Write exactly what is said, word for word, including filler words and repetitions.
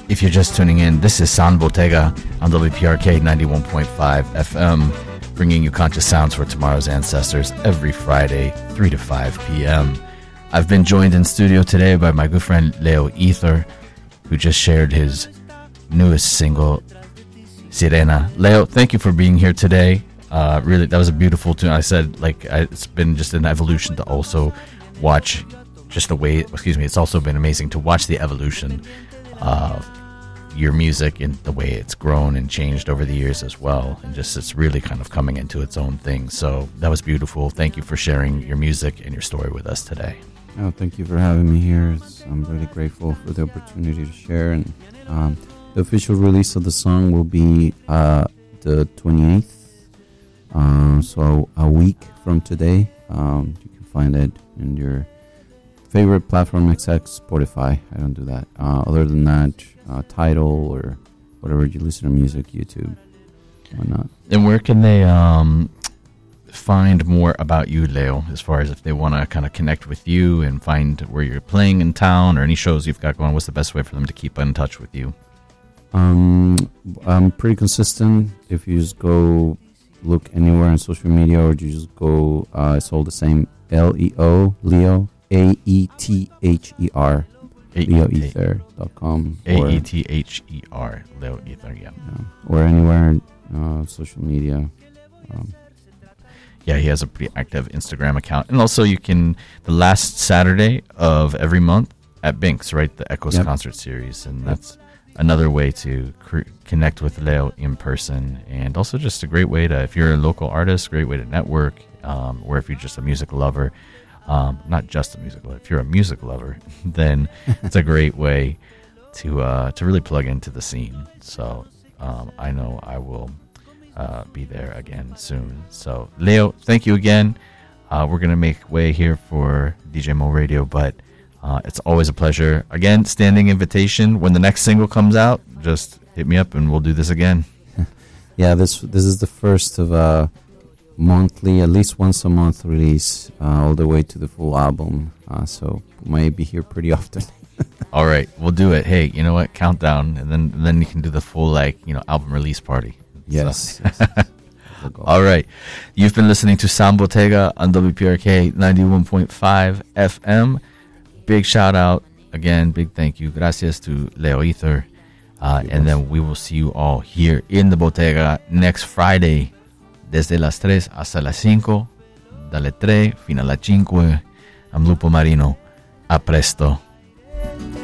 If you're just tuning in, this is Sound Bottega on W P R K ninety-one point five F M, bringing you conscious sounds for tomorrow's ancestors every Friday, three to five p.m. I've been joined in studio today by my good friend Leo Ether, who just shared his newest single, Sirena. Leo, thank you for being here today. Uh, really, that was a beautiful tune. I said, like, I, it's been just an evolution to also watch just the way, excuse me, it's also been amazing to watch the evolution of your music and the way it's grown and changed over the years as well, and just it's really kind of coming into its own thing. So that was beautiful. Thank you for sharing your music and your story with us today. Oh, thank you for having me here. It's, I'm really grateful for the opportunity to share. And um, the official release of the song will be uh, the twenty-eighth, um, so a week from today. Um, you can find it in your favorite platform except Spotify. I don't do that. Uh, other than that, uh, Tidal or whatever you listen to music, YouTube, why not? And where can they um, find more about you, Leo, as far as if they want to kind of connect with you and find where you're playing in town or any shows you've got going? What's the best way for them to keep in touch with you? Um, I'm pretty consistent. If you just go look anywhere on social media or you just go, uh, it's all the same, L E O, Leo, A E T H E R, leo ether dot com. A E T H E R, Leo Ether, yeah. yeah. Or anywhere on uh, social media. Um, yeah, he has a pretty active Instagram account. And also you can, the last Saturday of every month at Binks, right? The Echoes yep. concert series. And that's another way to cr- connect with Leo in person. And also just a great way to, if you're a local artist, great way to network. Um, or if you're just a music lover, Um, not just a music lover. If you're a music lover, then it's a great way to uh, to really plug into the scene. So um, I know I will uh, be there again soon. So Leo, thank you again. Uh, we're going to make way here for D J Mo Radio, but uh, it's always a pleasure. Again, standing invitation. When the next single comes out, just hit me up and we'll do this again. yeah, this this is the first of uh monthly, at least once a month release, uh, all the way to the full album. Uh, so we might be here pretty often. All right, we'll do it. Hey, you know what? Countdown, and then and then you can do the full like you know album release party. Yes. So. yes. All right, you've been listening to Sound Bottega on W P R K ninety-one point five F M. Big shout out again. Big thank you. Gracias to Leo Ether, uh, and then we will see you all here in the Bottega next Friday. Desde las tres hasta las cinco, dalle tre fino alle cinque. I'm Lupo Marino. A presto.